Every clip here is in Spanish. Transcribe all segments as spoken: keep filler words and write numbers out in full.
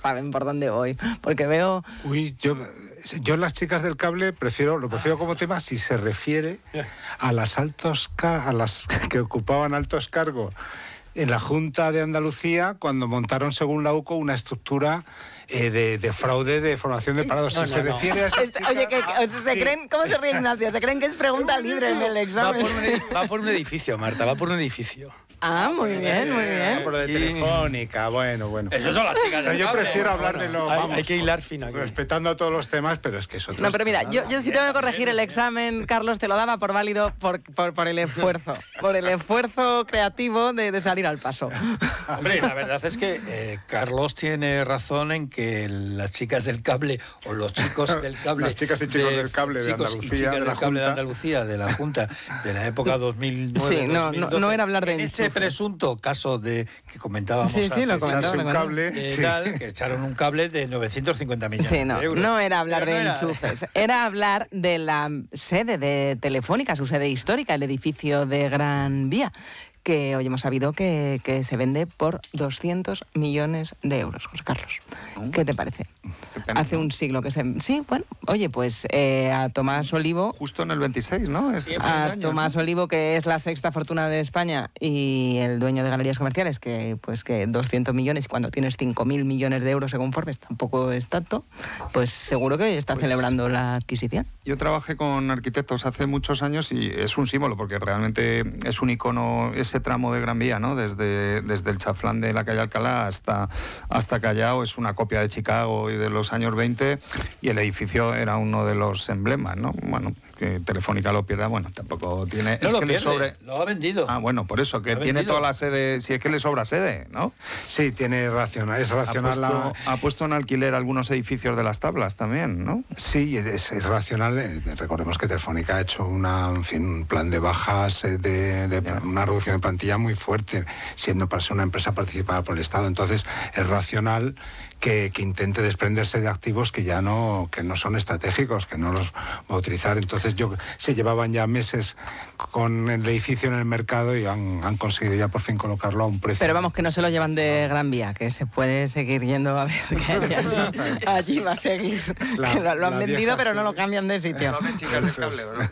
saben por dónde voy, porque veo... Uy, yo... Yo las chicas del cable prefiero lo prefiero como tema si se refiere a las altos a las que ocupaban altos cargos en la Junta de Andalucía cuando montaron, según la U C O, una estructura eh, de, de fraude de formación de parados. No, si no, se no. refiere a esas Este, chicas... oye, que, que- ¿se Sí. creen, ¿cómo se ríe Ignacio? ¿Se creen que es pregunta libre en el Va examen? por, un, ed- va por un edificio, Marta, va por un edificio. Ah, muy bien, muy bien. Por de Sí. Telefónica, bueno, bueno. Eso son las chicas Pero del yo cable. prefiero hablar de lo... Hay, vamos, hay que hilar fino aquí. respetando a todos los temas, pero es que es otro... No, pero mira, yo, yo sí tengo que corregir el examen, Carlos, te lo daba por válido por, por, por el esfuerzo, por el esfuerzo creativo de, de salir al paso. Hombre, la verdad es que eh, Carlos tiene razón en que las chicas del cable o los chicos del cable... Las chicas y chicos del cable de chicos y Andalucía, chicas de la del cable de Junta. Andalucía, de la Junta, de la época dos mil nueve Sí, no, dos mil no- doce, no era hablar de en ese enchufe. presunto caso de que comentábamos Sí, sí, lo antes, comentaba, Echarse lo un comentaba. cable... eh, sí. tal, que echaron un cable de novecientos cincuenta millones Sí, no, de euros. no era hablar Pero de no era- enchufes, era hablar de la sede de Telefónica, su sede histórica, el edificio de Gran Vía, que hoy hemos sabido que, que se vende por doscientos millones de euros, José Carlos. ¿Qué te parece? Qué pena, Hace ¿no? un siglo que se... Sí, bueno, oye, pues eh, a Tomás Olivo... Justo en el veintiséis, ¿no? Es, es un A año, Tomás ¿no? Olivo, que es la sexta fortuna de España, y el dueño de Galerías Comerciales, que pues que doscientos millones, y cuando tienes cinco mil millones de euros según Forbes, tampoco es tanto, pues seguro que hoy está Pues- celebrando la adquisición. Yo trabajé con arquitectos hace muchos años y es un símbolo, porque realmente es un icono ese tramo de Gran Vía, ¿no? Desde, desde el chaflán de la calle Alcalá hasta, hasta Callao, es una copia de Chicago y de los años veinte, y el edificio era uno de los emblemas, ¿no? Bueno, que Telefónica lo pierda, bueno, tampoco tiene... No es lo que le pierde, sobre... lo ha vendido. Ah, bueno, por eso, que Lo ha tiene vendido. toda la sede, si es que le sobra sede, ¿no? Sí, tiene racional, es Ha racional la... puesto, ha puesto en alquiler algunos edificios de las tablas también, ¿no? Sí, es, es racional. de- de- recordemos que Telefónica ha hecho una, en fin, un plan de bajas, eh, de, de una reducción de plantilla muy fuerte, siendo para ser una empresa participada por el Estado. Entonces, es racional que, que intente desprenderse de activos que ya no, que no son estratégicos, que no los va a utilizar. Entonces, yo se llevaban ya meses con el edificio en el mercado y han, han conseguido ya por fin colocarlo a un precio. Pero vamos, que no se lo llevan de Gran Vía, que se puede seguir yendo a ver que allí, allí- allí va a seguir. La- Que lo, lo han la vendido, vieja pero no sede. lo cambian de sitio. chicas del cable, ¿verdad?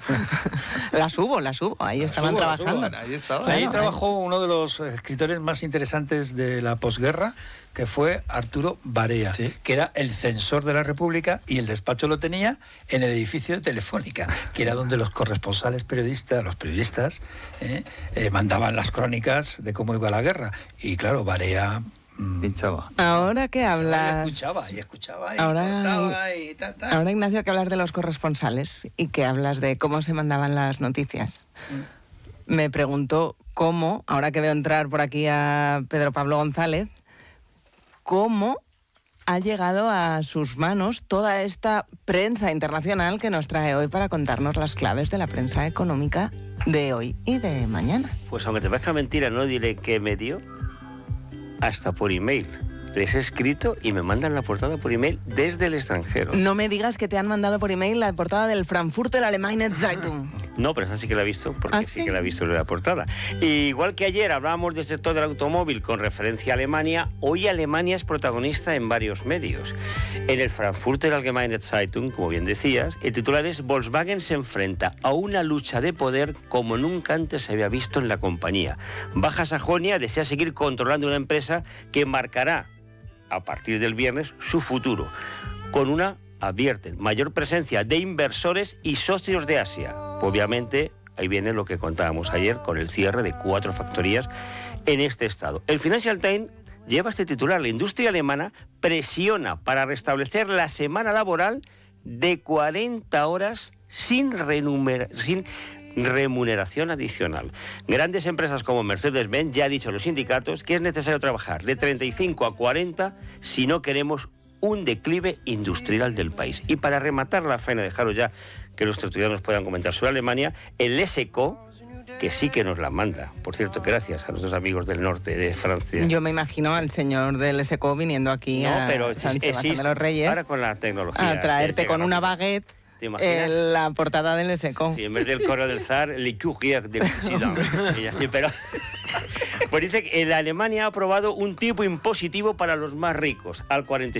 Las hubo, las hubo, ahí estaban subo, las trabajando. subo. Ahí estaba. Ahí Claro, trabajó uno de los escritores más interesantes de la posguerra, que fue Arturo Barea, Sí. que era el censor de la República, y el despacho lo tenía en el edificio de Telefónica, que era donde los corresponsales periodistas, los periodistas, eh, eh, mandaban las crónicas de cómo iba la guerra. Y claro, Barea... mm, Pinchaba. Ahora que y hablas... escuchaba, y escuchaba, y Ahora- cortaba, y ta, ta. Ahora, Ignacio, que hablas de los corresponsales y que hablas de cómo se mandaban las noticias. Me pregunto cómo, ahora que veo entrar por aquí a Pedro Pablo González, cómo ha llegado a sus manos toda esta prensa internacional que nos trae hoy para contarnos las claves de la prensa económica de hoy y de mañana. Pues aunque te parezca mentira, no diré qué medio, hasta por email. Les he escrito y me mandan la portada por email desde el extranjero. No me digas que te han mandado por email la portada del Frankfurter Allgemeine Zeitung. No, pero esa sí que la he visto, porque ¿Ah, sí? sí? que la he visto en la portada. Y igual que ayer hablábamos del sector del automóvil con referencia a Alemania, hoy Alemania es protagonista en varios medios. En el Frankfurter Allgemeine Zeitung, como bien decías, el titular es: Volkswagen se enfrenta a una lucha de poder como nunca antes se había visto en la compañía. Baja Sajonia desea seguir controlando una empresa que marcará a partir del viernes su futuro, con una, advierten, mayor presencia de inversores y socios de Asia. Obviamente, ahí viene lo que contábamos ayer con el cierre de cuatro factorías en este estado. El Financial Times lleva este titular: la industria alemana presiona para restablecer la semana laboral de cuarenta horas sin, renumer- sin remuneración adicional. Grandes empresas como Mercedes-Benz ya ha dicho a los sindicatos que es necesario trabajar de treinta y cinco a cuarenta si no queremos un declive industrial del país. Y para rematar la faena, dejaros ya que los tertulianos puedan comentar sobre Alemania, el S C O, que sí que nos la manda. Por cierto, gracias a nuestros amigos del norte de Francia. Yo me imagino al señor del S C O viniendo aquí No, a pero San existe- Sebastián de los Reyes ahora con la tecnología. a traerte se con llega una rápido. baguette ¿Te imaginas? eh, la portada del S C O. Sí, en vez del correo del zar, le courrier del président. Y así, pero... Pues dice que en Alemania ha aprobado un tipo impositivo para los más ricos, al cuarenta y